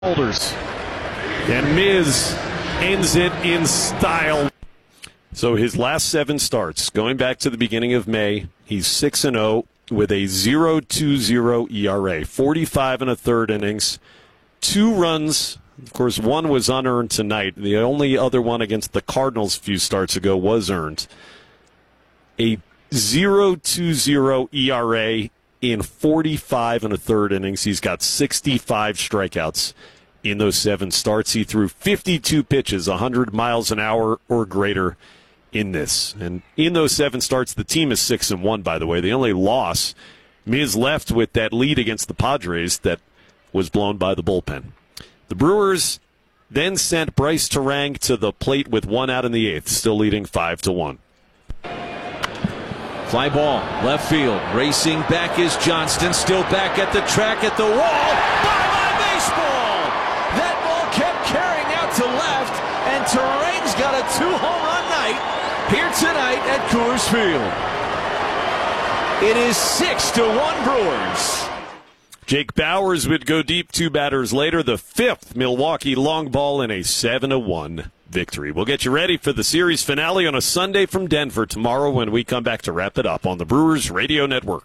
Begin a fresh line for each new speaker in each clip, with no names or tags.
Shoulders. And Miz ends it in style. So his last 7 starts, going back to the beginning of May, he's 6-0 with a 0.20 ERA, 45 and a third innings, 2 runs. Of course, 1 was unearned tonight. The only other one against the Cardinals a few starts ago was earned. A 0.20 ERA in 45 and a third innings. He's got 65 strikeouts in those 7 starts. He threw 52 pitches, 100 miles an hour or greater in this. And in those 7 starts, the team is 6-1, by the way. The only loss, Miz left with that lead against the Padres that was blown by the bullpen. The Brewers then sent Bryce Turang to the plate with 1 out in the 8th, still leading 5-1.
Fly ball, left field. Racing back is Johnston. Still back at the track at the wall. Bye-bye baseball! That ball kept carrying out to left, and Turang's got a 2-home run night here tonight at Coors Field. It is 6-1 Brewers.
Jake Bauers would go deep 2 batters later. The 5th Milwaukee long ball in a 7-1 victory. We'll get you ready for the series finale on a Sunday from Denver tomorrow when we come back to wrap it up on the Brewers Radio Network.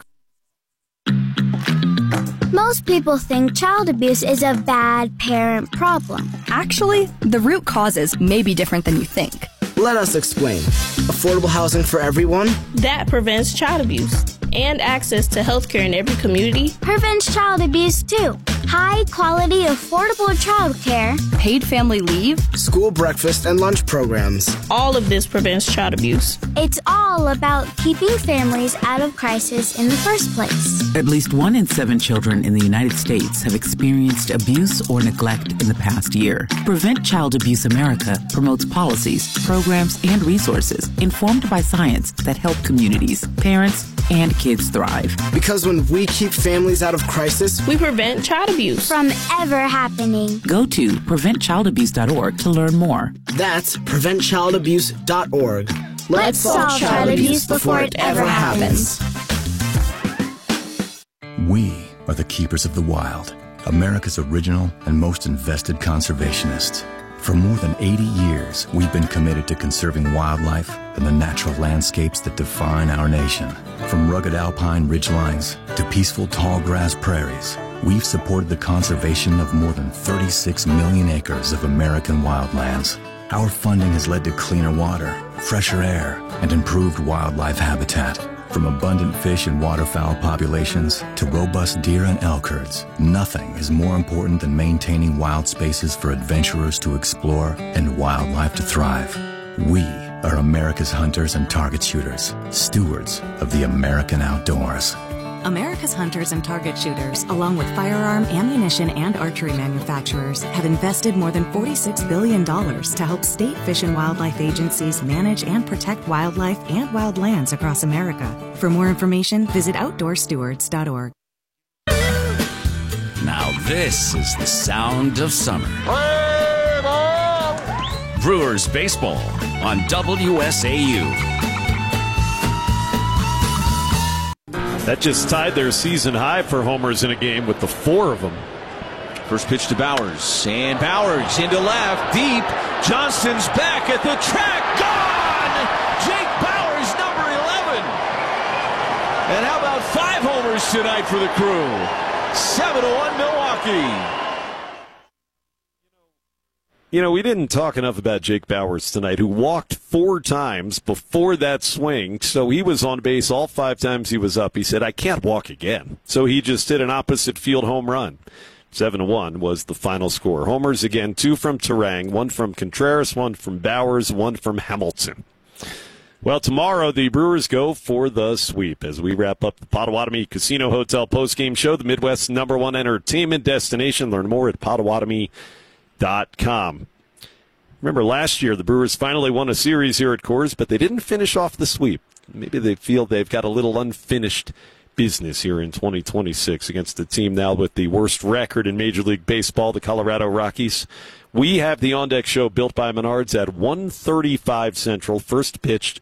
Most people think child abuse is a bad parent problem.
Actually, the root causes may be different than you think.
Let us explain. Affordable housing for everyone?
That prevents child abuse. And access to health care in every community.
Prevents child abuse, too. High-quality, affordable child care.
Paid family leave.
School breakfast and lunch programs.
All of this prevents child abuse.
It's all about keeping families out of crisis in the first place.
At least 1 in 7 children in the United States have experienced abuse or neglect in the past year. Prevent Child Abuse America promotes policies, programs, and resources informed by science that help communities, parents, and kids thrive.
Because when we keep families out of crisis,
we prevent child abuse
from ever happening.
Go to preventchildabuse.org to learn more.
That's preventchildabuse.org.
Let's solve child abuse before it ever happens.
We are the keepers of the wild, America's original and most invested conservationists. For more than 80 years, we've been committed to conserving wildlife and the natural landscapes that define our nation. From rugged alpine ridgelines to peaceful tall grass prairies, we've supported the conservation of more than 36 million acres of American wildlands. Our funding has led to cleaner water, fresher air, and improved wildlife habitat. From abundant fish and waterfowl populations to robust deer and elk herds, nothing is more important than maintaining wild spaces for adventurers to explore and wildlife to thrive. We are America's hunters and target shooters, stewards of the American outdoors.
America's hunters and target shooters, along with firearm, ammunition, and archery manufacturers, have invested more than $46 billion to help state fish and wildlife agencies manage and protect wildlife and wildlands across America. For more information, visit outdoorstewards.org.
Now this is the sound of summer. Brewers baseball on WSAU.
That just tied their season high for homers in a game with the 4 of them.
First pitch to Bauers, and Bauers into left, deep. Johnston's back at the track, gone! Jake Bauers, number 11. And how about 5 homers tonight for the Crew? 7-1 Milwaukee.
You know, we didn't talk enough about Jake Bauers tonight, who walked 4 times before that swing. So he was on base all 5 times he was up. He said, I can't walk again. So he just hit an opposite field home run. 7-1 was the final score. Homers again, 2 from Turang, 1 from Contreras, 1 from Bauers, 1 from Hamilton. Well, tomorrow the Brewers go for the sweep as we wrap up the Potawatomi Casino Hotel postgame show, the Midwest's #1 entertainment destination. Learn more at Potawatomi.com. Remember last year the Brewers finally won a series here at Coors, but they didn't finish off the sweep. Maybe they feel they've got a little unfinished business here in 2026 against a team now with the worst record in Major League Baseball, the Colorado Rockies. We have the On Deck Show built by Menards at 1:35 Central, first pitched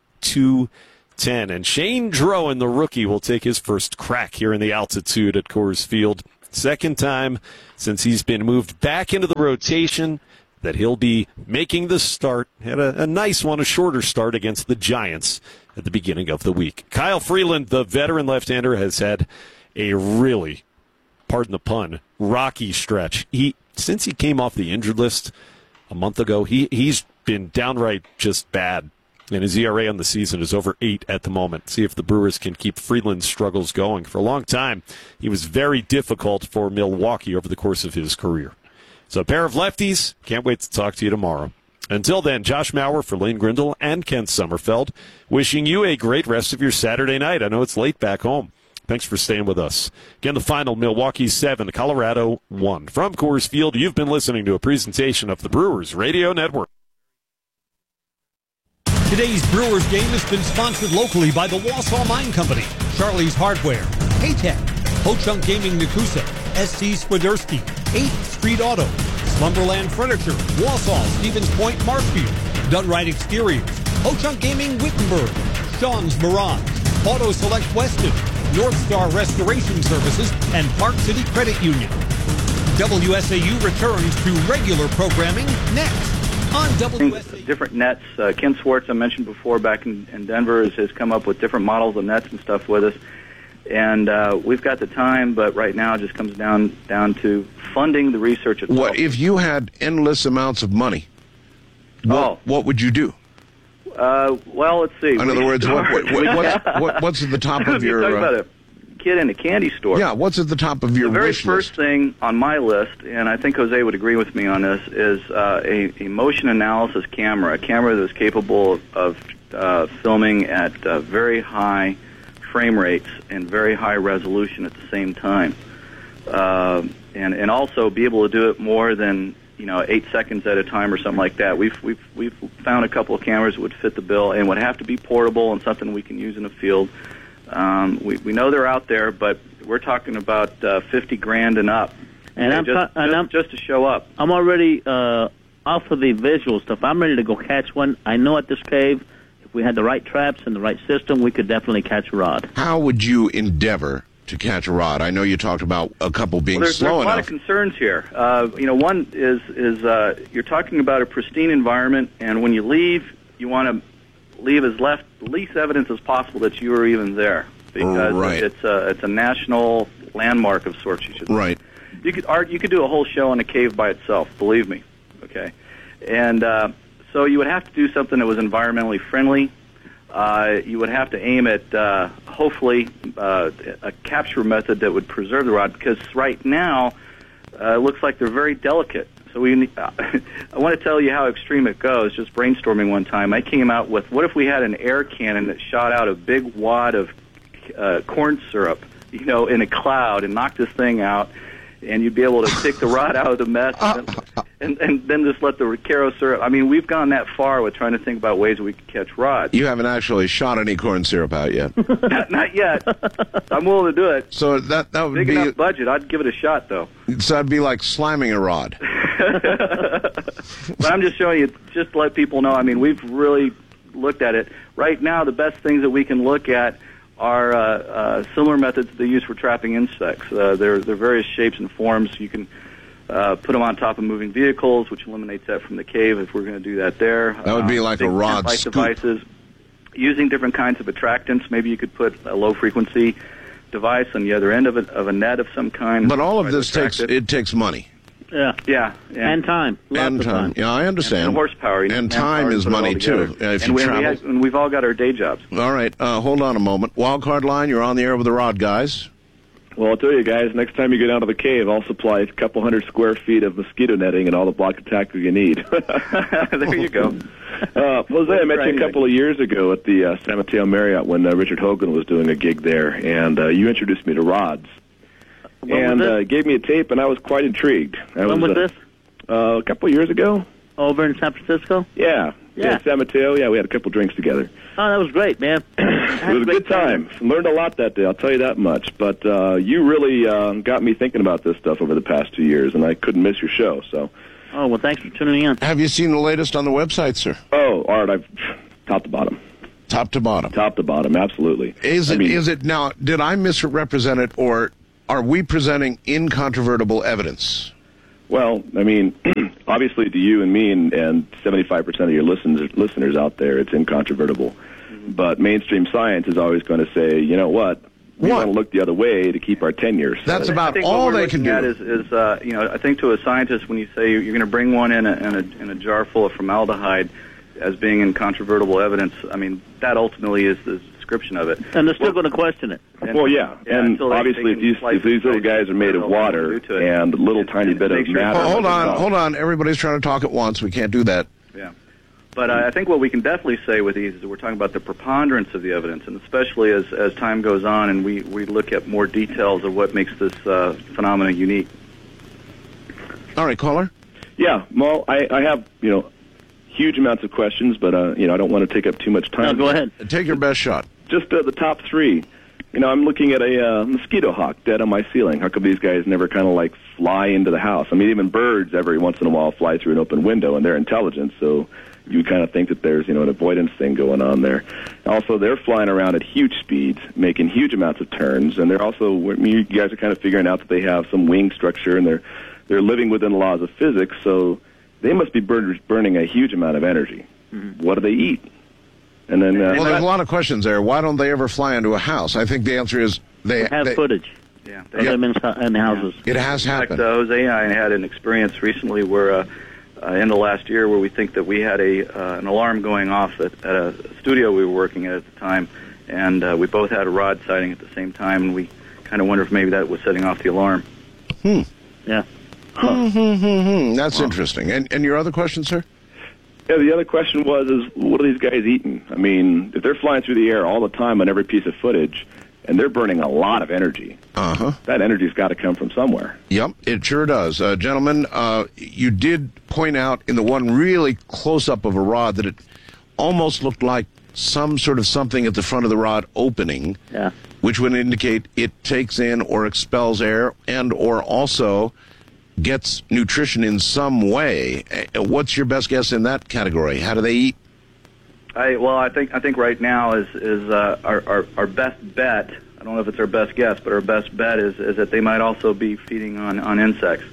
2:10. And Shane Drowan, the rookie, will take his first crack here in the altitude at Coors Field second time since he's been moved back into the rotation that he'll be making the start. Had a nice one, a shorter start against the Giants at the beginning of the week. Kyle Freeland, the veteran left-hander, has had a really, pardon the pun, rocky stretch. Since he came off the injured list a month ago, he's been downright just bad. And his ERA on the season is over 8 at the moment. See if the Brewers can keep Freeland's struggles going. For a long time, he was very difficult for Milwaukee over the course of his career. So a pair of lefties. Can't wait to talk to you tomorrow. Until then, Josh Maurer for Lane Grindle and Kent Sommerfeld, wishing you a great rest of your Saturday night. I know it's late back home. Thanks for staying with us. Again, the final, Milwaukee 7, Colorado 1. From Coors Field, you've been listening to a presentation of the Brewers Radio Network.
Today's Brewers game has been sponsored locally by the Wausau Mine Company, Charlie's Hardware, Paytech, Ho-Chunk Gaming Nakusa, SC Swiderski, 8th Street Auto, Slumberland Furniture, Wausau, Stevens Point, Marshfield, Dunright Exteriors, Ho-Chunk Gaming Wittenberg, Sean's Mirage, Auto Select Weston, North Star Restoration Services, and Park City Credit Union. WSAU returns to regular programming next. On WSAU.
Different nets. Ken Swartz, I mentioned before, back in Denver, has come up with different models of nets and stuff with us. And we've got the time, but right now it just comes down to funding the research itself.
What if you had endless amounts of money? What would you do?
Well, let's see.
In other words, what's at the top of your...
You're talking about a kid in a candy store.
Yeah, what's at the top of your wish list?
The very first thing on my list, and I think Jose would agree with me on this, is a motion analysis camera, a camera that is capable of filming at very high frame rates and very high resolution at the same time, and also be able to do it more than 8 seconds at a time or something like that. We've found a couple of cameras that would fit the bill and would have to be portable and something we can use in the field. We know they're out there, but we're talking about $50,000 and up,
and
just to show up.
I'm already off of the visual stuff. I'm ready to go catch one. I know at this cave, if we had the right traps and the right system, we could definitely catch a rod.
How would you endeavor to catch a rod? I know you talked about a couple being slow enough.
There's a lot of concerns here. One is you're talking about a pristine environment, and when you leave, you want to leave as least evidence as possible that you were even there, because it's a national landmark of sorts. You should say.
Right.
You could do a whole show on a cave by itself. Believe me. Okay, and so you would have to do something that was environmentally friendly. You would have to aim at hopefully a capture method that would preserve the rod, because right now it looks like they're very delicate. So I want to tell you how extreme it goes. Just brainstorming one time, I came out with, what if we had an air cannon that shot out a big wad of corn syrup, in a cloud, and knocked this thing out, and you'd be able to pick the rod out of the mess, and then just let the Caro syrup. I mean, we've gone that far with trying to think about ways we could catch rods.
You haven't actually shot any corn syrup out yet.
Not yet. I'm willing to do it.
So that would
big
be
enough budget. I'd give it a shot, though.
So that'd be like sliming a rod.
But I'm just showing you, just to let people know. I mean, we've really looked at it. Right now, the best things that we can look at are similar methods they use for trapping insects. They're various shapes and forms. You can put them on top of moving vehicles, which eliminates that from the cave if we're going to do that there.
That would be like a rod scoop.
Devices. Using different kinds of attractants. Maybe you could put a low-frequency device on the other end of a net of some kind.
But all of this takes money.
Yeah.
And time.
And time. Yeah, I understand.
And horsepower.
And time is money, too.
And we've all got our day jobs.
All right. Hold on a moment. Wildcard line, you're on the air with the Rod guys.
Well, I'll tell you guys, next time you go down to the cave, I'll supply a couple 100 square feet of mosquito netting and all the block of tackle you need.
There you go.
Jose, I met you a couple of years ago at the San Mateo Marriott when Richard Hogan was doing a gig there, and you introduced me to rods. And gave me a tape, and I was quite intrigued.
When was this?
A couple of years ago.
Over in San Francisco?
Yeah. In San Mateo. Yeah, we had a couple drinks together.
Oh, that was great, man.
It was a good time. Learned a lot that day, I'll tell you that much. But you really got me thinking about this stuff over the past 2 years, and I couldn't miss your show. So.
Oh, well, thanks for tuning in.
Have you seen the latest on the website, sir?
Oh, Art, I've top to bottom.
Top to bottom.
Top to bottom, absolutely.
Is it now, did I misrepresent it, or are we presenting incontrovertible evidence?
Well, I mean, obviously to you and me and 75% of your listeners out there, it's incontrovertible. But mainstream science is always going to say, you know what? We want to look the other way to keep our tenure.
That's about all they can do.
I think to a scientist, when you say you're going to bring one in a jar full of formaldehyde as being incontrovertible evidence, I mean, that ultimately is the description of it.
And they're still going to question it.
And obviously, if these little guys are made of water and a little tiny bit of matter.
Hold on. Everybody's trying to talk at once. We can't do that.
Yeah. But I think what we can definitely say with these is that we're talking about the preponderance of the evidence, and especially as time goes on and we look at more details of what makes this phenomena unique.
All right, caller?
Yeah, well, I have, huge amounts of questions, but, I don't want to take up too much time.
No, go ahead.
Take your best shot.
Just the top three. I'm looking at a mosquito hawk dead on my ceiling. How come these guys never kind of fly into the house? I mean, even birds every once in a while fly through an open window, and they're intelligent, so you kind of think that there's, an avoidance thing going on there. Also, they're flying around at huge speeds, making huge amounts of turns, and they're also, you guys are kind of figuring out that they have some wing structure, and they're living within the laws of physics, so they must be burning a huge amount of energy. Mm-hmm. What do they eat? And then,
there's a lot of questions there. Why don't they ever fly into a house? I think the answer is they
have footage.
Yeah,
they live in houses.
It has happened.
In fact, Jose and I had an experience recently where, in the last year, where we think that we had an alarm going off at a studio we were working at the time, and we both had a rod sighting at the same time, and we kind of wonder if maybe that was setting off the alarm.
Yeah.
That's interesting. And your other question, sir?
Yeah, the other question is what are these guys eating? I mean, if they're flying through the air all the time on every piece of footage, and they're burning a lot of energy, that energy's got to come from somewhere.
Yep, it sure does. Gentlemen, you did point out in the one really close-up of a rod that it almost looked like some sort of something at the front of the rod opening, which would indicate it takes in or expels air and or also gets nutrition in some way. What's your best guess in that category? How do they eat?
I think right now is our best bet. I don't know if it's our best guess, but our best bet is that they might also be feeding on insects.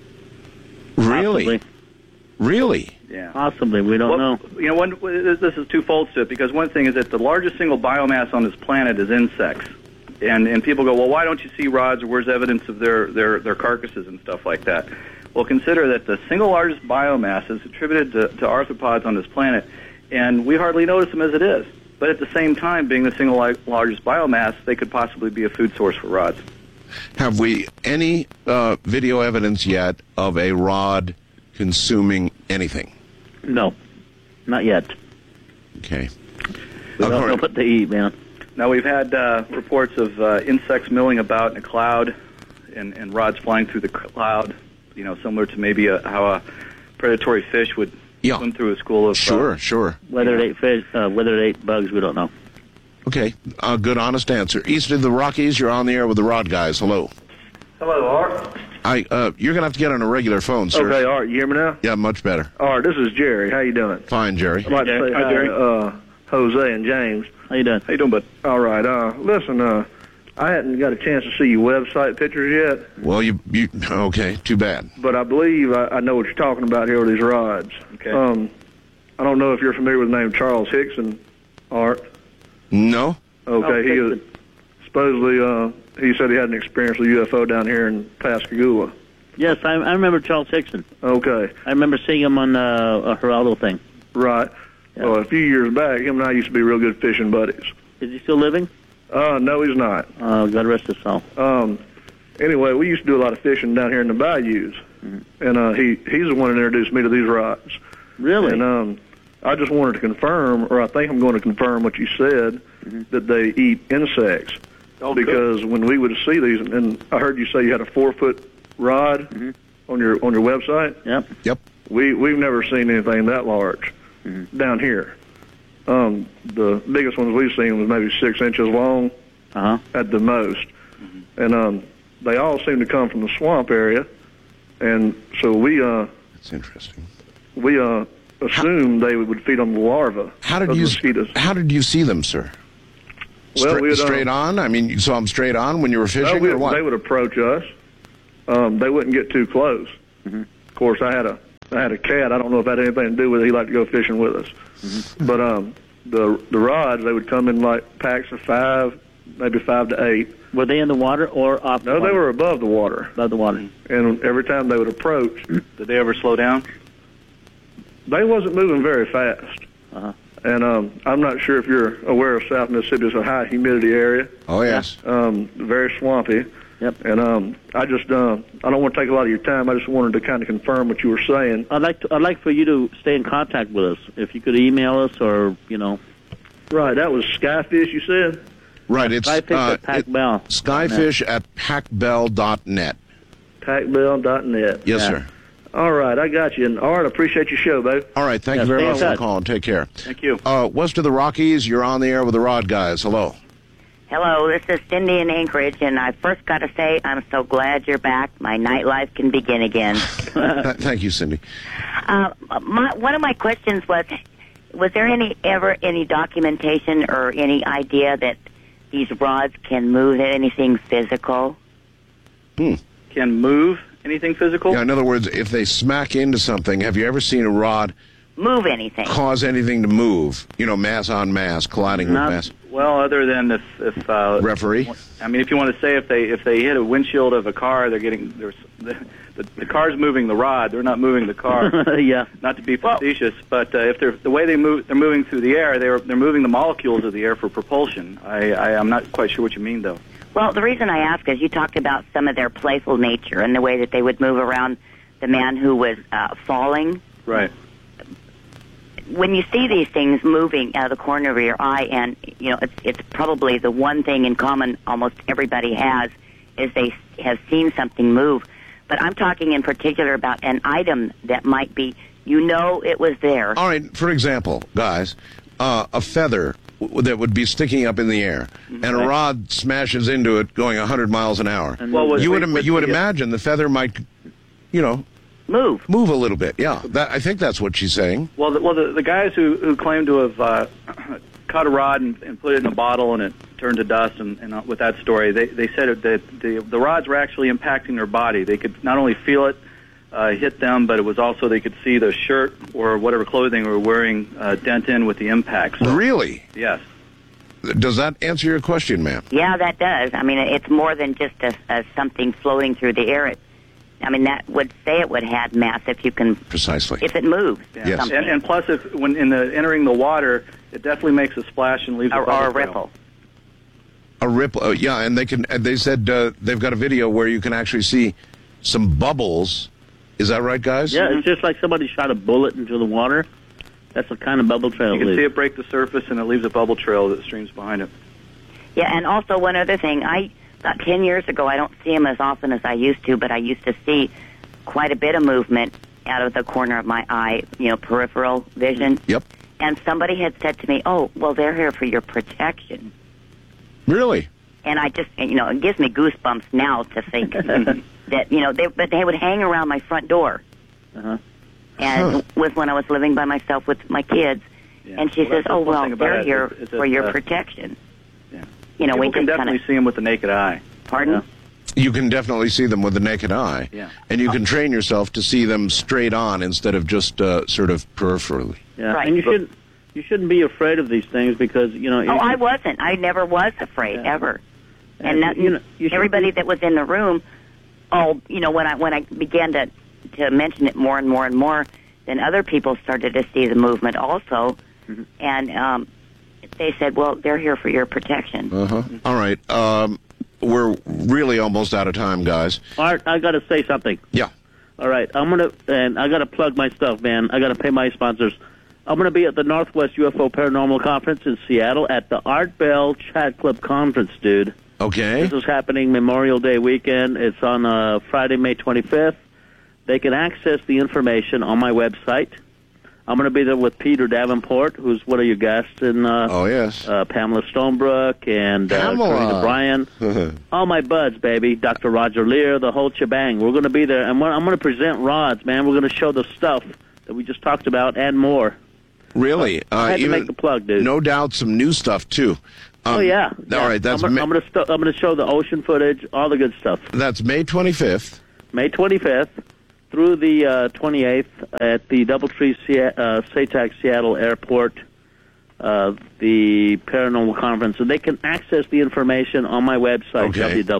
Really?
Possibly.
Really?
Yeah.
Possibly. We don't know.
This is twofold to it, because one thing is that the largest single biomass on this planet is insects. And people go, well, why don't you see rods, or where's evidence of their carcasses and stuff like that? Well, consider that the single largest biomass is attributed to arthropods on this planet, and we hardly notice them as it is. But at the same time, being the single largest biomass, they could possibly be a food source for rods.
Have we any video evidence yet of a rod consuming anything?
No, not yet.
Okay.
We don't know what they eat, man.
Now, we've had reports of insects milling about in a cloud and rods flying through the cloud, similar to maybe how a predatory fish would swim through a school of...
Sure.
Whether it ate fish, whether it ate bugs, we don't know.
Okay, good, honest answer. East of the Rockies, you're on the air with the Rod Guys. Hello.
Hello, Art.
You're going to have to get on a regular phone, sir.
Okay, Art, you hear me now?
Yeah, much better.
Art, this is Jerry. How you doing?
Fine, Jerry.
I'd like to say hi, Jerry. Jose and James.
How you doing?
How you doing, bud?
All right. Listen, I hadn't got a chance to see your website pictures yet.
Well, you okay? Too bad.
But I believe I know what you're talking about here with these rods.
Okay.
I don't know if you're familiar with the name Charles Hickson, Art.
No.
Okay. He supposedly he said he had an experience with UFO down here in Pascagoula.
Yes, I remember Charles Hickson.
Okay.
I remember seeing him on a Geraldo thing.
Right.
Yeah.
Well, a few years back, him and I used to be real good fishing buddies.
Is he still living?
No, he's not.
God rest his soul.
Anyway, we used to do a lot of fishing down here in the bayous, and he's the one that introduced me to these rods.
Really?
And I just wanted to confirm, or I think I'm going to confirm what you said, that they eat insects.
Oh,
because when we would see these, and I heard you say you had a 4-foot rod on your website.
Yep.
We've never seen anything that large down here. The biggest ones we've seen was maybe 6 inches long at the most. And they all seem to come from the swamp area. And so
that's interesting.
We assumed they would feed on the larvae.
How did you see them, sir? straight on? I mean, you saw them straight on when you were fishing, or what?
They would approach us. They wouldn't get too close.
Mm-hmm.
Of course, I had a cat. I don't know if that had anything to do with it. He liked to go fishing with us.
Mm-hmm.
But the rods, they would come in like packs of 5, maybe 5 to 8.
Were they in the water or off the
No,
water?
they were above the water.
Above the water.
And every time they would approach,
did they ever slow down?
They wasn't moving very fast.
Uh-huh.
And I'm not sure if you're aware of South Mississippi. It's a high humidity area.
Oh, yes.
Very swampy.
Yep.
And I just I don't want to take a lot of your time. I just wanted to kind of confirm what you were saying.
I'd like for you to stay in contact with us. If you could email us or,
Right, that was Skyfish, you said?
Right, it's
Skyfish at PacBell.
Skyfish at PacBell.net.
PacBell.net.
Yes, sir.
All right, I got you. And Art, I appreciate your show, babe.
All right, thank you very much for calling. Take care.
Thank you.
West of the Rockies, you're on the air with the Rod Guys. Hello.
Hello, this is Cindy in Anchorage, and I first got to say I'm so glad you're back. My nightlife can begin again.
Thank you, Cindy.
One of my questions was there ever any documentation or any idea that these rods can move anything physical?
Can move anything physical?
Yeah, in other words, if they smack into something, have you ever seen a rod
move anything?
Cause anything to move? Mass on mass, colliding with mass.
Well, other than if
referee.
I mean, if you want to say if they hit a windshield of a car, they're getting the car's moving the rod. They're not moving the car.
Yeah.
Not to be facetious, but if the way they're moving through the air, they're moving the molecules of the air for propulsion. I'm not quite sure what you mean though.
Well, the reason I ask is you talked about some of their playful nature and the way that they would move around the man who was falling.
Right.
When you see these things moving out of the corner of your eye, and it's probably the one thing in common almost everybody has, is they have seen something move. But I'm talking in particular about an item that might be, it was there.
All right, for example, guys, a feather that would be sticking up in the air, and a rod smashes into it going 100 miles an hour. You would imagine the feather might,
move
a little bit. Yeah, I think that's what she's saying.
Well, the guys who claim to have caught a rod and put it in a bottle and it turned to dust, and with that story, they said that the rods were actually impacting their body. They could not only feel it hit them, but it was also they could see the shirt or whatever clothing they were wearing dent in with the impact. So,
really?
Yes.
Does that answer your question, ma'am?
Yeah, that does. I mean, it's more than just a something floating through the air. That would say it would have mass if you can...
Precisely.
If it moves.
Yeah.
Yes.
And plus, when entering the water, it definitely makes a splash and leaves a bubble
or a ripple.
A ripple, yeah, and they said they've got a video where you can actually see some bubbles. Is that right, guys?
Yeah, it's just like somebody shot a bullet into the water. That's the kind of bubble trail
you can see it break the surface, and it leaves a bubble trail that streams behind it.
Yeah, and also one other thing. About 10 years ago, I don't see them as often as I used to, but I used to see quite a bit of movement out of the corner of my eye, peripheral vision.
Yep.
And somebody had said to me, oh, well, they're here for your protection.
Really?
And I just, it gives me goosebumps now to think that, they would hang around my front door.
Uh-huh.
And was when I was living by myself with my kids. Yeah. And she says, oh, well, they're here for your protection.
Yeah.
We
can definitely see them with the naked eye.
Pardon?
Yeah.
You can definitely see them with the naked eye.
Yeah.
And you can train yourself to see them straight on instead of just sort of peripherally.
Yeah.
Right.
And you shouldn't be afraid of these things because,
I wasn't. I never was afraid, ever. And everybody that was in the room, when I began to mention it more and more and more, then other people started to see the movement also. Mm-hmm. And they said, well, they're here for your protection.
Uh-huh. All right. We're really almost out of time, guys.
Art, I got to say something.
Yeah.
All right. And I got to plug my stuff, man. I got to pay my sponsors. I'm going to be at the Northwest UFO Paranormal Conference in Seattle at the Art Bell Chat Club Conference, dude.
Okay.
This is happening Memorial Day weekend. It's on Friday, May 25th. They can access the information on my website. I'm going to be there with Peter Davenport, who's one of your guests, and Pamela Stonebrook and Karina Bryan. All my buds, baby. Dr. Roger Lear, the whole shebang. We're going to be there, and I'm going to present rods, man. We're going to show the stuff that we just talked about and more.
Really?
I had to make the plug, dude.
No doubt some new stuff, too.
Oh, yeah.
All right, that's
I'm going to show the ocean footage, all the good stuff.
That's May 25th.
May 25th through the 28th at the Doubletree SATAC Seattle Airport, the Paranormal Conference. And they can access the information on my website,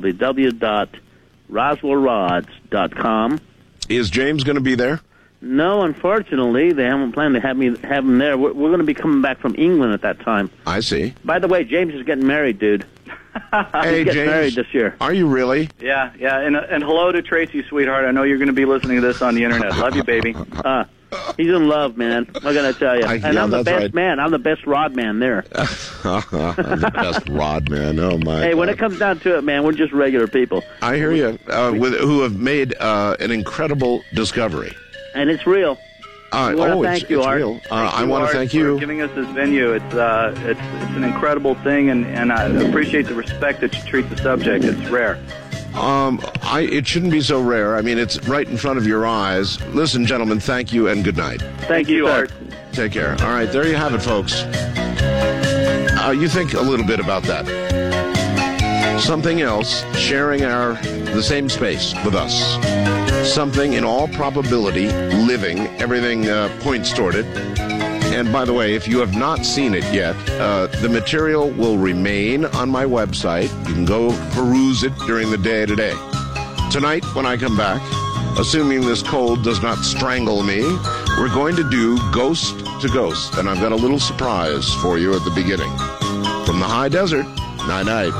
www.roswellrods.com.
Is James going to be there?
No, unfortunately, they haven't planned to have him there. We're going to be coming back from England at that time.
I see.
By the way, James is getting married, dude.
Hey,
He's getting
James,
married this year.
Are you really?
Yeah, and hello to Tracy, sweetheart. I know you're going to be listening to this on the internet. Love you, baby.
He's in love, man. I'm going to tell you. And I'm the best man. I'm the best rod man there.
I'm the best rod man. Oh, my
Hey,
God.
when it comes down to it, man, we're just regular people.
I hear you. Who have made an incredible discovery.
And it's real.
Thank you, Art. Real. I want to thank you
for giving us this venue. It's an incredible thing, and I appreciate the respect that you treat the subject. It's rare.
It shouldn't be so rare. I mean, it's right in front of your eyes. Listen, gentlemen, thank you and good night.
Thank you, Art.
Take care. All right, there you have it, folks. You think a little bit about that. Something else, sharing the same space with us. Something, in all probability, living. Everything points toward it. And by the way, if you have not seen it yet, the material will remain on my website. You can go peruse it during the day today. Tonight, when I come back, assuming this cold does not strangle me, we're going to do Ghost to Ghost. And I've got a little surprise for you at the beginning. From the high desert, night-night.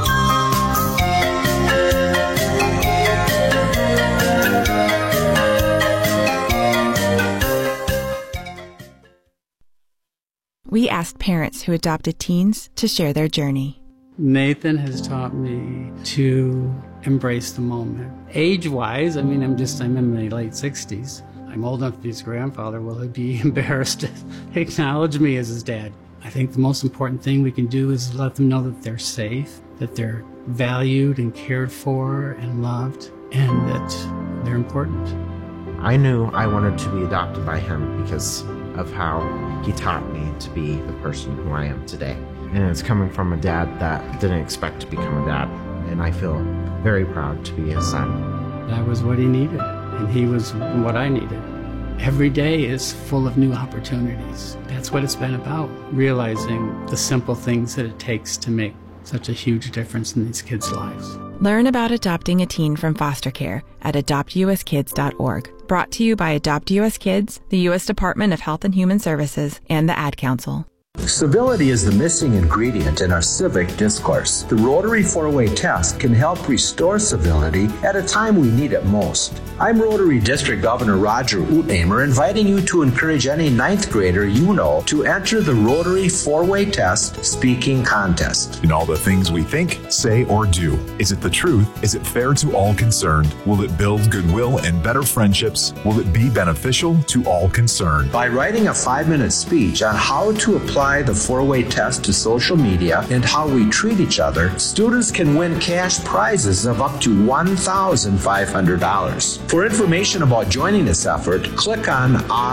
We asked parents who adopted teens to share their journey.
Nathan has taught me to embrace the moment. Age-wise, I'm in my late 60s. I'm old enough to be his grandfather. Will he be embarrassed to acknowledge me as his dad? I think the most important thing we can do is let them know that they're safe, that they're valued and cared for and loved, and that they're important.
I knew I wanted to be adopted by him because of how he taught me to be the person who I am today. And it's coming from a dad that didn't expect to become a dad. And I feel very proud to be his son.
That was what he needed, and he was what I needed. Every day is full of new opportunities. That's what it's been about, realizing the simple things that it takes to make such a huge difference in these kids' lives.
Learn about adopting a teen from foster care at adoptuskids.org. Brought to you by Adopt U.S. Kids, the U.S. Department of Health and Human Services, and the Ad Council.
Civility is the missing ingredient in our civic discourse. The Rotary 4-Way Test can help restore civility at a time we need it most. I'm Rotary District Governor Roger Uthamer, inviting you to encourage any 9th grader you know to enter the Rotary 4-Way Test speaking contest.
In all the things we think, say, or do, is it the truth? Is it fair to all concerned? Will it build goodwill and better friendships? Will it be beneficial to all concerned?
By writing a 5-minute speech on how to apply the 4-Way Test to social media and how we treat each other, students can win cash prizes of up to $1,500. For information about joining this effort, click on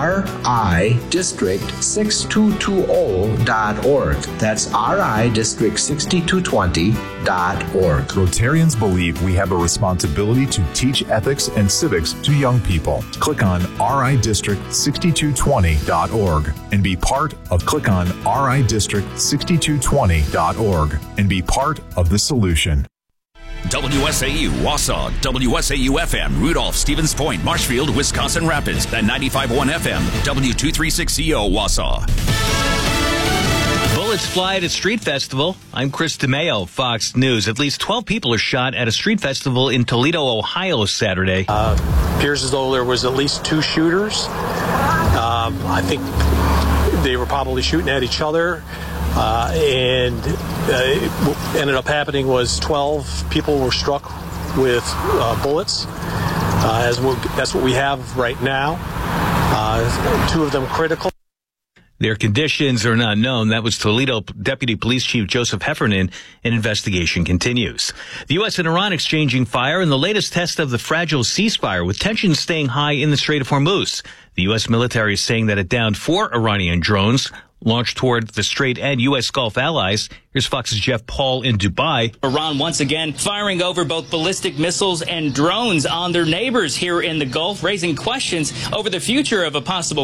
ridistrict6220.org. That's ridistrict6220.org.
Rotarians believe we have a responsibility to teach ethics and civics to young people. Click on ridistrict6220.org and be part of ridistrict6220.org and be part of the solution.
WSAU, Wausau, WSAU-FM, Rudolph, Stevens Point, Marshfield, Wisconsin Rapids, and 95.1 FM, W236CO, Wausau.
Bullets fly at a street festival. I'm Chris DeMeo, Fox News. At least 12 people are shot at a street festival in Toledo, Ohio, Saturday.
Appears as though there was at least 2 shooters. I think they were probably shooting at each other. And what ended up happening was 12 people were struck with bullets. That's what we have right now. 2 of them critical.
Their conditions are not known. That was Toledo Deputy Police Chief Joseph Heffernan. An investigation continues. The U.S. and Iran exchanging fire in the latest test of the fragile ceasefire, with tensions staying high in the Strait of Hormuz. The U.S. military is saying that it downed 4 Iranian drones launched toward the Strait and U.S. Gulf allies. Here's Fox's Jeff Paul in Dubai.
Iran once again firing over both ballistic missiles and drones on their neighbors here in the Gulf, raising questions over the future of a possible